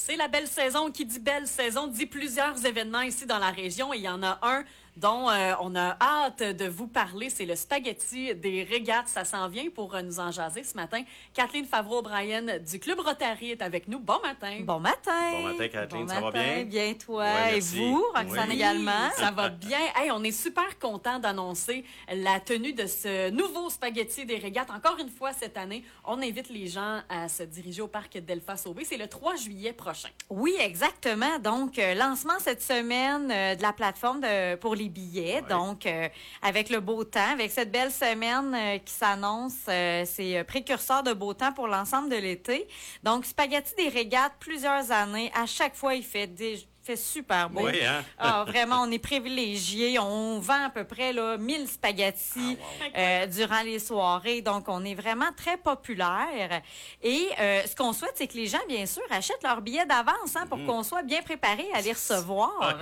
C'est la belle saison. Qui dit belle saison dit plusieurs événements ici dans la région. Et il y en a un dont on a hâte de vous parler. C'est le spaghetti des régates. Ça s'en vient pour nous en jaser ce matin. Kathleen Favreau-O'Brien du Club Rotary est avec nous. Bon matin. Bon matin. Bon matin, Kathleen. Bon ça matin, va bien? Bien, toi. Ouais, et merci. vous, Roxane Oui. également? Ça va bien. Hey, on est super content d'annoncer la tenue de ce nouveau spaghetti des régates. Encore une fois, cette année, on invite les gens à se diriger au parc Delphas-Aubé. C'est le 3 juillet prochain. Oui, exactement. Donc, lancement cette semaine de la plateforme pour les billets. Ouais. Donc, avec le beau temps, avec cette belle semaine qui s'annonce, c'est précurseur de beau temps pour l'ensemble de l'été. Donc, spaghetti des régates, plusieurs années. À chaque fois, il fait super beau. Oui, hein? Ah, vraiment, on est privilégiés. On vend à peu près 1000 spaghettis durant les soirées. Donc, on est vraiment très populaire. Et ce qu'on souhaite, c'est que les gens, bien sûr, achètent leurs billets d'avance pour qu'on soit bien préparés à les recevoir.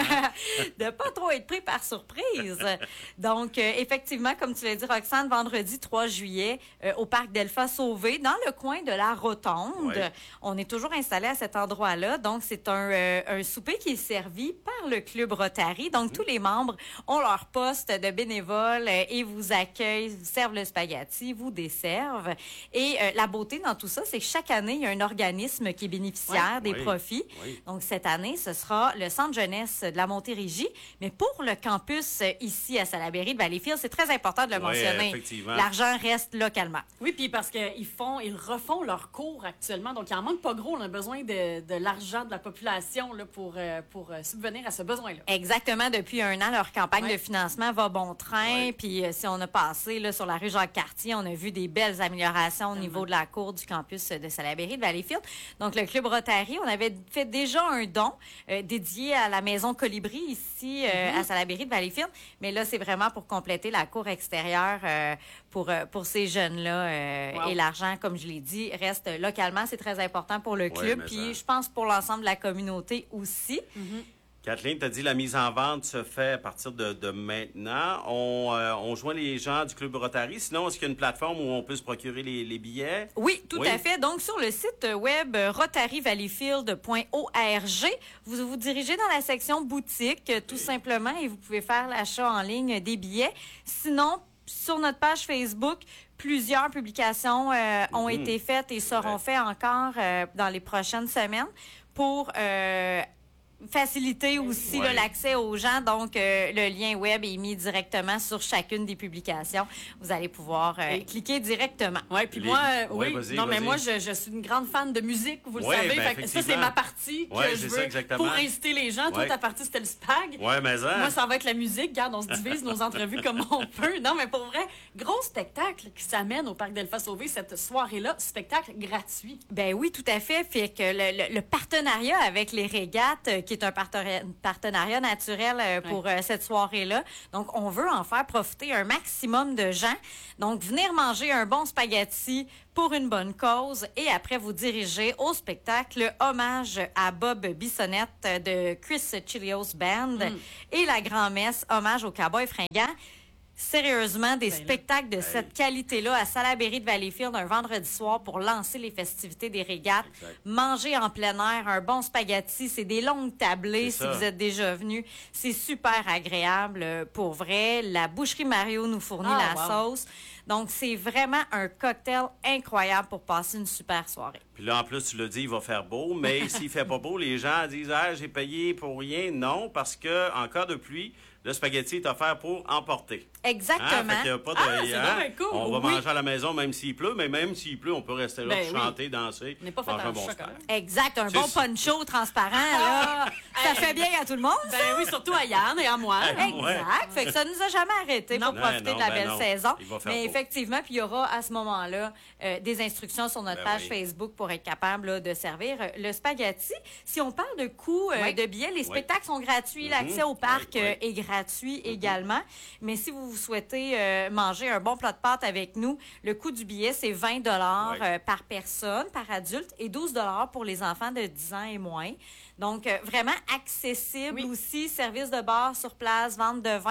De pas trop être pris par surprise. Donc, effectivement, comme tu l'as dit, Roxane, vendredi 3 juillet, au parc Delphas-Aubé, dans le coin de la Rotonde. Ouais. On est toujours installé à cet endroit-là. Donc, c'est un souper qui est servi par le Club Rotary. Donc, tous les membres ont leur poste de bénévole et vous accueillent, vous servent le spaghetti, vous desservent. Et la beauté dans tout ça, c'est que chaque année, il y a un organisme qui est bénéficiaire des Oui. profits. Oui. Donc, cette année, ce sera le Centre jeunesse de la Montérégie. Mais pour le campus ici à Salaberry de Valleyfield, c'est très important de le Oui, mentionner. effectivement. L'argent reste localement. Oui, puis parce qu'ils refont leurs cours actuellement. Donc, il en manque pas gros. On a besoin de l'argent de la population là, pour subvenir à ce besoin-là. Exactement. Depuis un an, leur campagne Ouais. de financement va bon train. Ouais. Puis si on a passé sur la rue Jacques-Cartier, on a vu des belles améliorations au niveau de la cour du campus de Salaberry de Valleyfield. Donc, le Club Rotary, on avait fait déjà un don dédié à la maison Colibri ici à Salaberry de Valleyfield. Mais là, c'est vraiment pour compléter la cour extérieure pour ces jeunes-là. Wow. Et l'argent, comme je l'ai dit, reste localement. C'est très important pour le club. mais Puis ça- je pense pour l'ensemble de la communauté aussi. Kathleen, tu as dit la mise en vente se fait à partir de maintenant. On joint les gens du Club Rotary. Sinon, est-ce qu'il y a une plateforme où on peut se procurer les billets? Oui, tout Oui. à fait. Donc, sur le site web rotaryvalleyfield.org, vous vous dirigez dans la section boutique, tout simplement, et vous pouvez faire l'achat en ligne des billets. Sinon, sur notre page Facebook, plusieurs publications ont été faites et seront faites encore dans les prochaines semaines pour faciliter aussi Ouais. l'accès aux gens. Donc, le lien web est mis directement sur chacune des publications. Vous allez pouvoir cliquer directement. Oui, puis Les- moi, Ouais, oui. vas-y, Non, mais vas-y. moi, je suis une grande fan de musique, vous le Ouais, savez. ben, Fait que ça, c'est effectivement. ma partie que Ouais, je c'est veux ça, exactement. pour inciter les gens. Toi, Ouais. ta partie, c'était le spag. Ouais, mais ça. Moi, ça va être la musique. Regarde, on se divise nos entrevues comme on peut. Non, mais pour vrai, gros spectacle qui s'amène au Parc Delphas-Aubé cette soirée-là. Spectacle gratuit. Ben oui, tout à fait. Fait que le partenariat avec les régates, qui est un partenariat naturel pour cette soirée-là. Donc, on veut en faire profiter un maximum de gens. Donc, venir manger un bon spaghetti pour une bonne cause et après vous diriger au spectacle hommage à Bob Bissonnette de Chris Chilios Band et la grand-messe hommage au Cowboy fringant. Sérieusement, des spectacles de cette qualité-là à Salaberry de Valleyfield un vendredi soir pour lancer les festivités des régates. Exact. Manger en plein air, un bon spaghetti, c'est des longues tablées si C'est ça. vous êtes déjà venus. C'est super agréable pour vrai. La boucherie Mario nous fournit la wow. sauce. Donc, c'est vraiment un cocktail incroyable pour passer une super soirée. Puis là, en plus, tu l'as dit, il va faire beau, mais s'il fait pas beau, les gens disent « Ah, j'ai payé pour rien ». Non, parce que en cas de pluie, le spaghetti est offert pour emporter. Exactement. Fait qu'il y a pas de, c'est vraiment cool. On va Oui. manger à la maison même s'il pleut, mais même s'il pleut, on peut rester là, Ben pour oui. chanter, danser, On n'est pas fait manger en un bon chocolat. spag. Exact. Un C'est bon ça. poncho transparent, là. Ça fait bien à tout le monde, ça? Ben oui, surtout à Yann et à moi. Exact. Fait que ça nous a jamais arrêté pour Non. profiter Non, de la ben belle non. saison. Il va faire Mais beau. effectivement, puis il y aura à ce moment-là des instructions sur notre Ben page oui. Facebook pour être capable là, de servir le spaghetti. Si on parle de coût Oui. de billets, les spectacles sont gratuits. L'accès au parc Oui. est gratuit également. Mais si vous souhaitez manger un bon plat de pâtes avec nous, le coût du billet, c'est 20 Oui. par personne, par adulte, et 12 pour les enfants de 10 ans et moins. Donc, vraiment accessible Oui. aussi, service de bar sur place, vente de vin.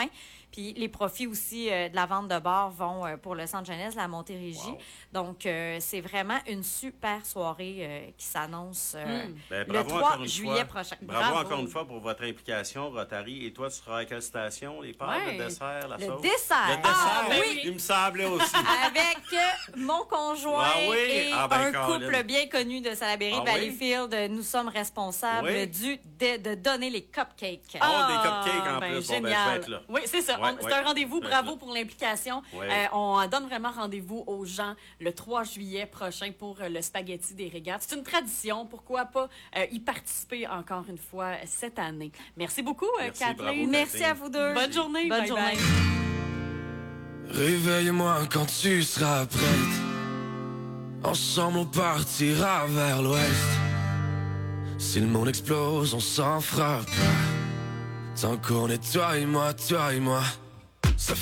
Puis les profits aussi de la vente de bars vont pour le Centre jeunesse, la Montérégie. Wow. Donc, c'est vraiment une super soirée qui s'annonce Ben, le bravo 3 encore une juillet fois. prochain. Bravo encore une fois pour votre implication, Rotary. Et toi, tu seras à quelle station? Les pâtes, Ouais. le dessert, la Le sauce? dessert. Le dessert, Ah, ben oui. il me semblait aussi. Avec mon conjoint Ah oui? et Ah ben, un Caroline. couple bien connu de Salaberry Ah oui? Valleyfield, nous sommes responsables Oui? de donner les cupcakes. des cupcakes en plus. Bon, ben, je vais génial. être là. Oui, c'est ça. Ouais, C'est ouais. un rendez-vous. Je vais Bravo être là. pour l'implication. Ouais. On donne vraiment rendez-vous aux gens le 3 juillet prochain pour le spaghetti des régates. C'est une tradition. Pourquoi pas y participer encore une fois cette année? Merci beaucoup, Merci, Kathleen. bravo, Merci Kathleen. à vous deux. Bonne journée. Bonne Bye journée. bye. Réveille-moi quand tu seras prête. Ensemble on partira vers l'ouest. Si le monde explose, on s'en fera pas. Tant qu'on est toi et moi, toi et moi.